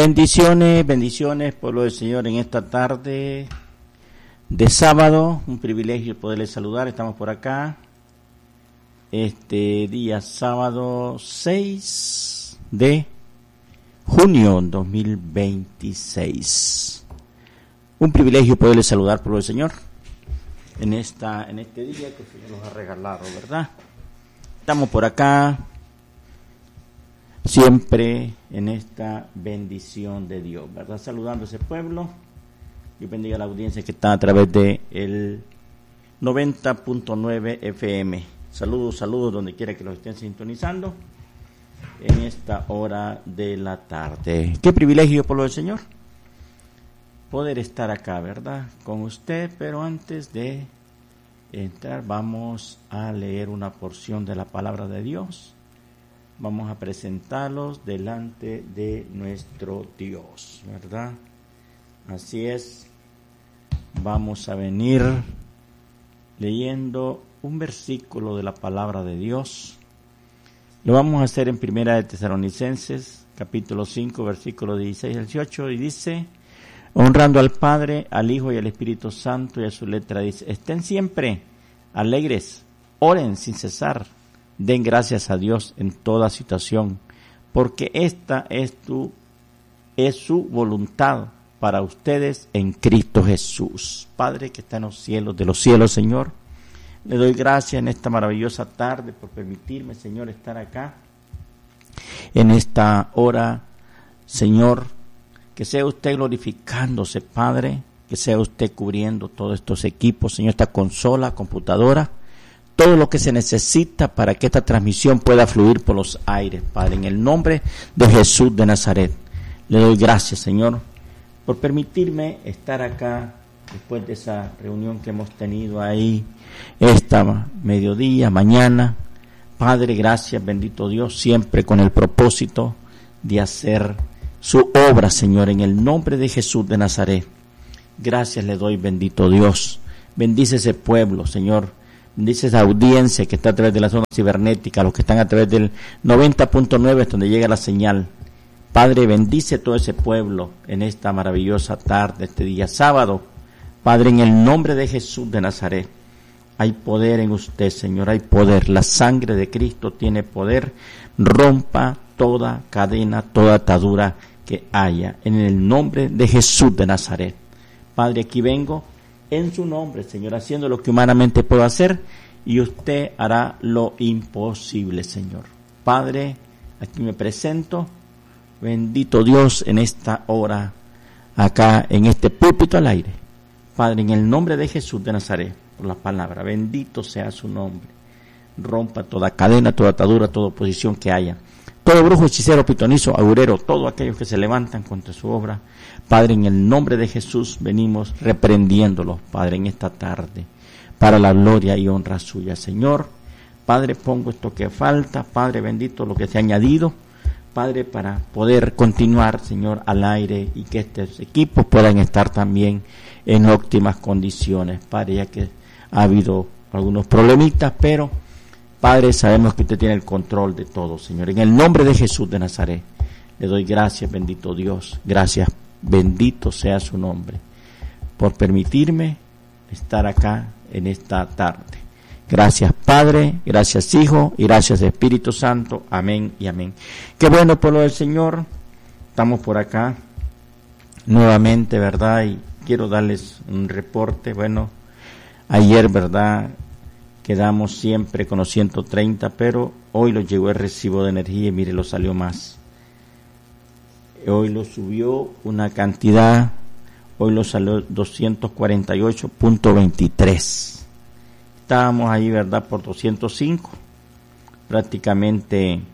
Bendiciones, bendiciones, pueblo del Señor, en esta tarde de sábado. Un privilegio poderles saludar. Estamos por acá este día sábado 6 de junio 2026. Un privilegio poderles saludar, pueblo del Señor, en este día que el Señor nos ha regalado, ¿verdad? Estamos por acá siempre en esta bendición de Dios, ¿verdad? Saludando a ese pueblo. Dios bendiga a la audiencia que está a través de el 90.9 FM. Saludos donde quiera que los estén sintonizando en esta hora de la tarde. Qué privilegio, pueblo del Señor, poder estar acá, ¿verdad?, con usted. Pero antes de entrar, vamos a leer una porción de la palabra de Dios. Vamos a presentarlos delante de nuestro Dios, ¿verdad? Así es. Vamos a venir leyendo un versículo de la palabra de Dios. Lo vamos a hacer en Primera de Tesalonicenses, capítulo 5, versículo 16 al 18, y dice: honrando al Padre, al Hijo y al Espíritu Santo. Y a su letra dice: estén siempre alegres, oren sin cesar, den gracias a Dios en toda situación, porque esta es su voluntad para ustedes en Cristo Jesús. Padre que está en los cielos de los cielos, Señor, le doy gracias en esta maravillosa tarde por permitirme, Señor, estar acá en esta hora. Señor, que sea usted glorificándose, Padre, que sea usted cubriendo todos estos equipos, Señor, esta consola, computadora, todo lo que se necesita para que esta transmisión pueda fluir por los aires, Padre, en el nombre de Jesús de Nazaret. Le doy gracias, Señor, por permitirme estar acá después de esa reunión que hemos tenido ahí esta mediodía, mañana. Padre, gracias, bendito Dios, siempre con el propósito de hacer su obra, Señor, en el nombre de Jesús de Nazaret. Gracias le doy, bendito Dios. Bendice ese pueblo, Señor. Bendice esa audiencia que está a través de la zona cibernética, los que están a través del 90.9, donde llega la señal. Padre, bendice todo ese pueblo en esta maravillosa tarde, este día sábado. Padre, en el nombre de Jesús de Nazaret, hay poder en usted, Señor, hay poder. La sangre de Cristo tiene poder. Rompa toda cadena, toda atadura que haya, en el nombre de Jesús de Nazaret. Padre, aquí vengo en su nombre, Señor, haciendo lo que humanamente puedo hacer, y usted hará lo imposible, Señor. Padre, aquí me presento, bendito Dios, en esta hora, acá en este púlpito al aire. Padre, en el nombre de Jesús de Nazaret, por la palabra, bendito sea su nombre. Rompa toda cadena, toda atadura, toda oposición que haya. Todo brujo, hechicero, pitonizo, agurero, todos aquellos que se levantan contra su obra, Padre, en el nombre de Jesús venimos reprendiéndolos, Padre, en esta tarde, para la gloria y honra suya, Señor. Padre, pongo esto que falta, Padre bendito, lo que se ha añadido, Padre, para poder continuar, Señor, al aire, y que estos equipos puedan estar también en óptimas condiciones, Padre, ya que ha habido algunos problemitas, pero Padre, sabemos que usted tiene el control de todo, Señor. En el nombre de Jesús de Nazaret, le doy gracias, bendito Dios. Gracias, bendito sea su nombre, por permitirme estar acá en esta tarde. Gracias, Padre, gracias, Hijo, y gracias, Espíritu Santo. Amén y amén. Qué bueno, pueblo del Señor. Estamos por acá nuevamente, ¿verdad? Y quiero darles un reporte. Bueno, ayer, ¿verdad?, quedamos siempre con los 130, pero hoy lo llegó el recibo de energía y mire, lo salió más. Hoy lo subió una cantidad, hoy lo salió 248.23. Estábamos ahí, ¿verdad?, por 205, prácticamente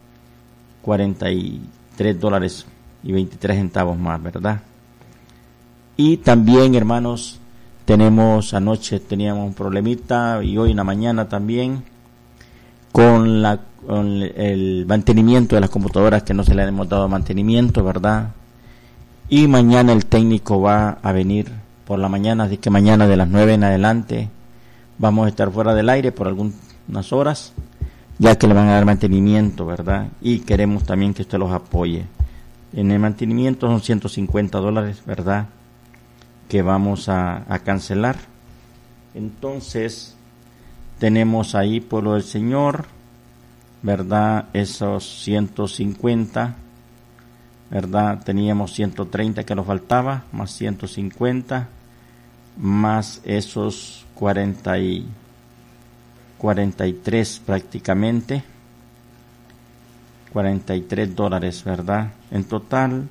$43.23 más, ¿verdad? Y también, hermanos, anoche teníamos un problemita, y hoy en la mañana también, con el mantenimiento de las computadoras, que no se le hemos dado mantenimiento, ¿verdad? Y mañana el técnico va a venir por la mañana, así que mañana de las 9 en adelante vamos a estar fuera del aire por algunas horas, ya que le van a dar mantenimiento, ¿verdad? Y queremos también que usted los apoye. En el mantenimiento son $150, ¿verdad?, que vamos a cancelar. Entonces, tenemos ahí, pueblo del Señor, ¿verdad?, esos 150, ¿verdad? Teníamos 130 que nos faltaba, más 150, más esos 43 prácticamente, $43, ¿verdad? En total,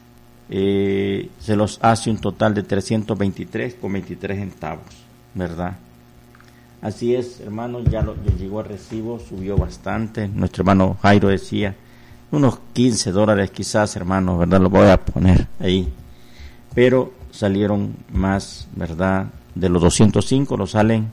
se los hace un total de 323,23 centavos, ¿verdad? Así es, hermanos, ya llegó el recibo, subió bastante. Nuestro hermano Jairo decía, unos $15 quizás, hermanos, ¿verdad? Lo voy a poner ahí. Pero salieron más, ¿verdad? De los 205, nos salen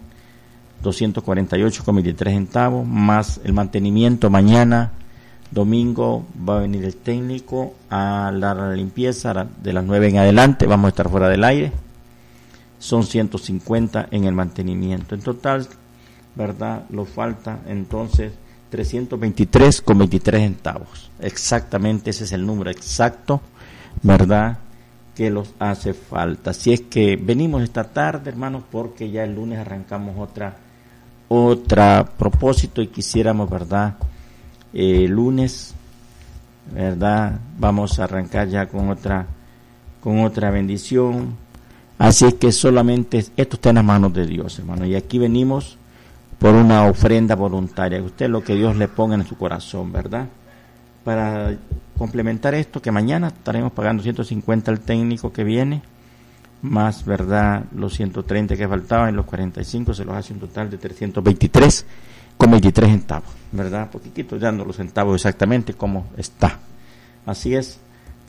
248,23 centavos, más el mantenimiento. Mañana, domingo, va a venir el técnico a la limpieza de las 9 en adelante, vamos a estar fuera del aire. Son 150 en el mantenimiento. En total, ¿verdad?, lo falta entonces 323,23 centavos. Exactamente, ese es el número exacto, ¿verdad?, que los hace falta. Así es que venimos esta tarde, hermanos, porque ya el lunes arrancamos otra propósito y quisiéramos, ¿verdad?, lunes, ¿verdad?, vamos a arrancar ya con otra bendición. Así es que solamente esto está en las manos de Dios, hermano. Y aquí venimos por una ofrenda voluntaria. Usted lo que Dios le ponga en su corazón, ¿verdad? Para complementar esto, que mañana estaremos pagando 150 al técnico que viene, más, ¿verdad?, los 130 que faltaban, y los 45 se los hace un total de 323,23 centavos, ¿verdad? Porque aquí estoy dando los centavos exactamente como está. Así es,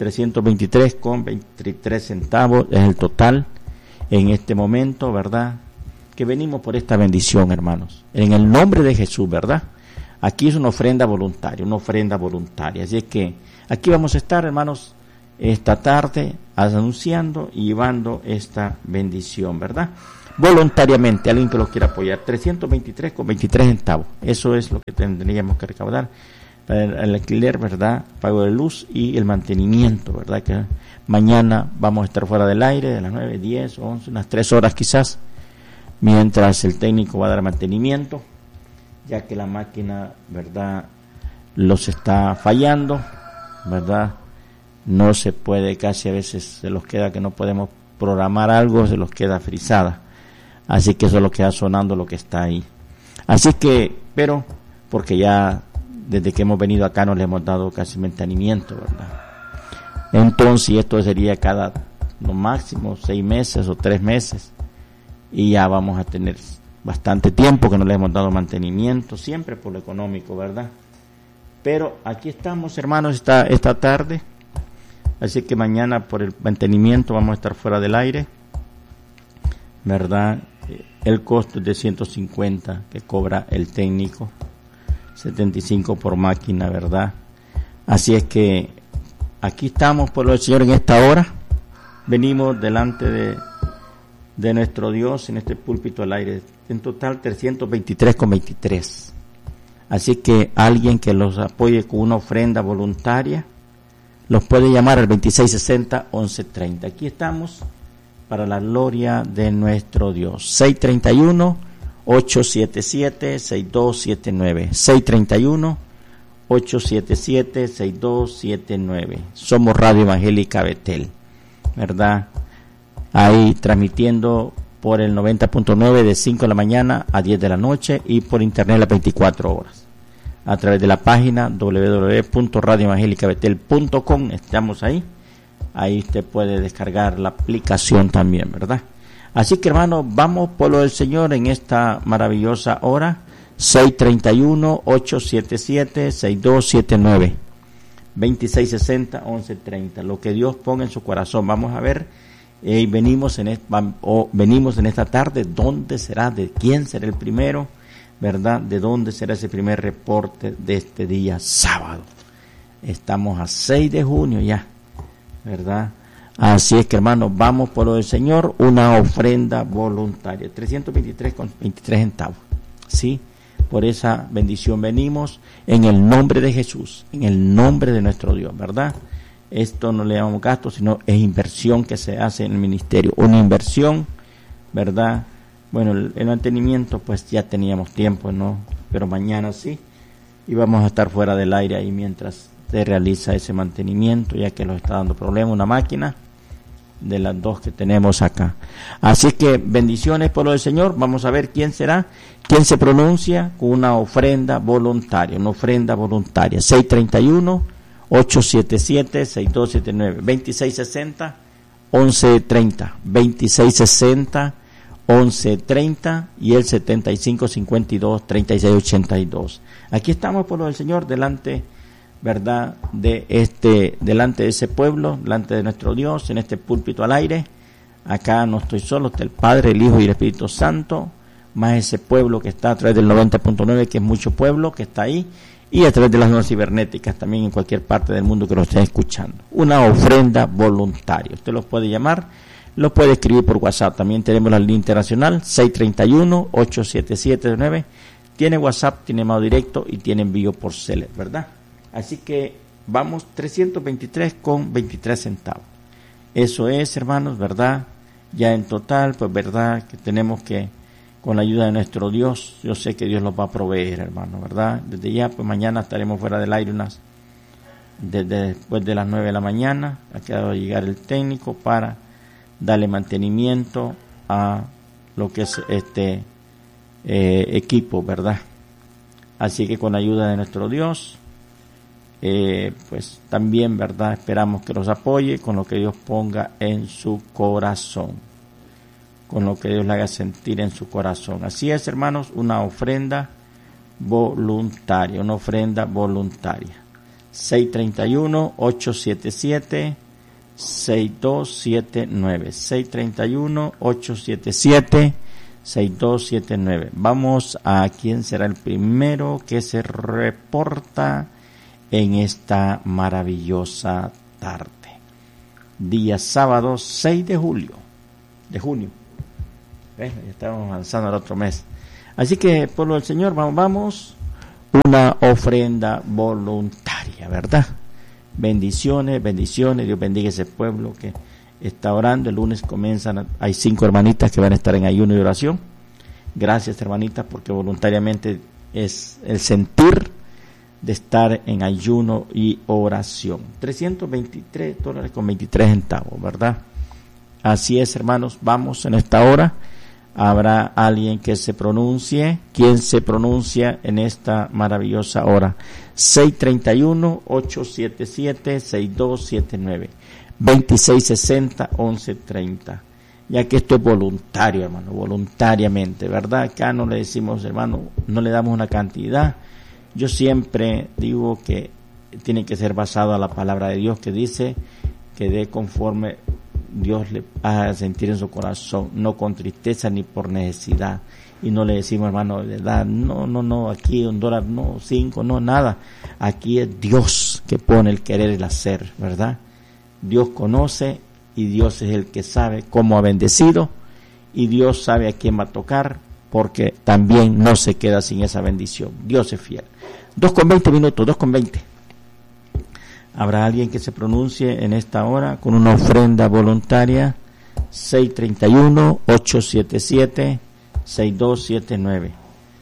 323,23 centavos es el total en este momento, ¿verdad?, que venimos por esta bendición, hermanos, en el nombre de Jesús, ¿verdad? Aquí es una ofrenda voluntaria, así es que aquí vamos a estar, hermanos, esta tarde anunciando y llevando esta bendición, ¿verdad? Voluntariamente, alguien que los quiera apoyar, 323,23 centavos, eso es lo que tendríamos que recaudar para el alquiler, ¿verdad?, pago de luz y el mantenimiento, ¿verdad?, que mañana vamos a estar fuera del aire de las 9, 10, 11, unas 3 horas quizás, mientras el técnico va a dar mantenimiento, ya que la máquina, ¿verdad?, los está fallando, ¿verdad? No se puede, casi a veces se los queda que no podemos programar algo, se los queda frisada. Así que solo queda sonando lo que está ahí. Así que, pero, porque ya desde que hemos venido acá no le hemos dado casi mantenimiento, ¿verdad? Entonces, esto sería cada, lo máximo, 6 meses o 3 meses. Y ya vamos a tener bastante tiempo que no le hemos dado mantenimiento, siempre por lo económico, ¿verdad? Pero aquí estamos, hermanos, esta tarde. Así que mañana por el mantenimiento vamos a estar fuera del aire, ¿verdad? El costo es de 150 que cobra el técnico, 75 por máquina, ¿verdad? Así es que aquí estamos, pueblo del Señor, en esta hora. Venimos delante de nuestro Dios en este púlpito al aire, en total 323,23. Así que alguien que los apoye con una ofrenda voluntaria los puede llamar al 2660-1130. Aquí estamos para la gloria de nuestro Dios. 631-877-6279. 631-877-6279. Somos Radio Evangélica Betel, ¿verdad? Ahí transmitiendo por el 90.9 de 5 de la mañana a 10 de la noche y por internet las 24 horas. A través de la página www.radioevangelicabetel.com, estamos ahí. Ahí usted puede descargar la aplicación también, ¿verdad? Así que, hermanos, vamos, pueblo del Señor, en esta maravillosa hora. 631-877-6279. 2660-1130. Lo que Dios ponga en su corazón. Vamos a ver. Venimos en esta tarde. ¿Dónde será? ¿De quién será el primero? ¿Verdad? ¿De dónde será ese primer reporte de este día sábado? Estamos a 6 de junio ya, ¿verdad? Así es que, hermanos, vamos por lo del Señor, una ofrenda voluntaria, 323,23 centavos, ¿sí? Por esa bendición venimos en el nombre de Jesús, en el nombre de nuestro Dios, ¿verdad? Esto no le llamamos gasto, sino es inversión que se hace en el ministerio. Una inversión, ¿verdad? Bueno, el mantenimiento pues ya teníamos tiempo, ¿no? Pero mañana sí. Y vamos a estar fuera del aire ahí mientras se realiza ese mantenimiento, ya que nos está dando problema una máquina de las dos que tenemos acá. Así que bendiciones por lo del Señor. Vamos a ver quién será, quién se pronuncia con una ofrenda voluntaria, 631-877-6279, 2660-1130, 2660-1130 y el 7552-3682. Aquí estamos por lo del Señor delante, ¿verdad? Delante de ese pueblo, delante de nuestro Dios, en este púlpito al aire. Acá no estoy solo, está el Padre, el Hijo y el Espíritu Santo, más ese pueblo que está a través del 90.9, que es mucho pueblo que está ahí, y a través de las ondas cibernéticas también en cualquier parte del mundo que lo estén escuchando. Una ofrenda voluntaria. Usted lo puede llamar, lo puede escribir por WhatsApp. También tenemos la línea internacional 631-877-9. Tiene WhatsApp, tiene modo directo y tiene envío por Celer, ¿verdad? Así que vamos 323,23 centavos. Eso es, hermanos, ¿verdad? Ya en total, pues verdad que tenemos que, con la ayuda de nuestro Dios, yo sé que Dios los va a proveer, hermano, ¿verdad? Desde ya, pues mañana estaremos fuera del aire desde después de las 9 de la mañana. Ha quedado llegar el técnico para darle mantenimiento a lo que es este equipo, ¿verdad? Así que con la ayuda de nuestro Dios, pues también, ¿verdad? Esperamos que los apoye con lo que Dios ponga en su corazón, con lo que Dios le haga sentir en su corazón. Así es, hermanos, una ofrenda voluntaria, 631-877-6279, 631-877-6279. Vamos a quién será el primero que se reporta en esta maravillosa tarde. Día sábado 6 de junio. Ya estamos avanzando al otro mes. Así que, pueblo del Señor, vamos, una ofrenda voluntaria, ¿verdad? Bendiciones, Dios bendiga ese pueblo que está orando. El lunes hay 5 hermanitas que van a estar en ayuno y oración. Gracias, hermanitas, porque voluntariamente es el sentir de estar en ayuno y oración. $323.23, ¿verdad? Así es, hermanos, vamos en esta hora. Habrá alguien que se pronuncie. ¿Quién se pronuncia en esta maravillosa hora? 631-877-6279, 2660-1130. Ya que esto es voluntario, hermano, voluntariamente, ¿verdad? Acá no le decimos, hermano, no le damos una cantidad. Yo siempre digo que tiene que ser basado a la palabra de Dios, que dice que dé conforme Dios le haga sentir en su corazón, no con tristeza ni por necesidad. Y no le decimos, hermano, de edad, no, aquí $1, no, 5, no, nada. Aquí es Dios que pone el querer y el hacer, ¿verdad? Dios conoce y Dios es el que sabe cómo ha bendecido, y Dios sabe a quién va a tocar, porque también no se queda sin esa bendición. Dios es fiel. 2:20, ¿Habrá alguien que se pronuncie en esta hora con una ofrenda voluntaria? 631-877-6279,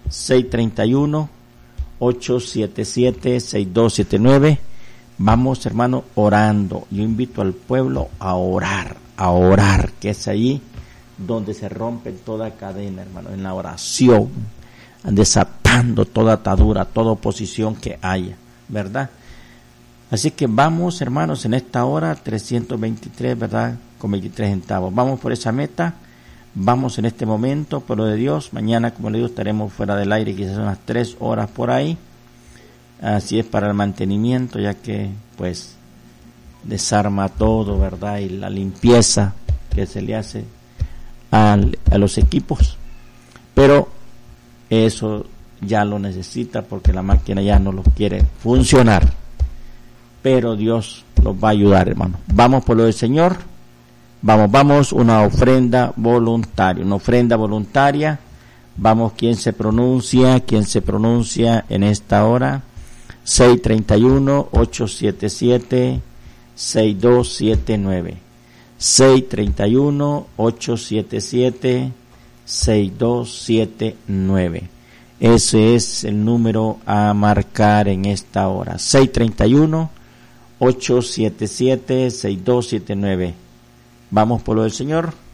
631-877-6279. Vamos, hermano, orando. Yo invito al pueblo a orar, que es allí donde se rompe toda cadena, hermano, en la oración, desatando toda atadura, toda oposición que haya, ¿verdad? Así que vamos, hermanos, en esta hora, 323, ¿verdad? Con 23 centavos. Vamos por esa meta, vamos en este momento, por lo de Dios. Mañana, como le digo, estaremos fuera del aire, quizás unas 3 horas por ahí. Así es, para el mantenimiento, ya que, pues, desarma todo, ¿verdad? Y la limpieza que se le hace a los equipos. Pero eso ya lo necesita, porque la máquina ya no los quiere funcionar. Pero Dios los va a ayudar, hermano. Vamos por lo del Señor. Vamos, una ofrenda voluntaria. Vamos, ¿quién se pronuncia en esta hora? 631-877 6279. 631-877-6279. Ese es el número a marcar en esta hora. 631-877-6279. Vamos por lo del Señor.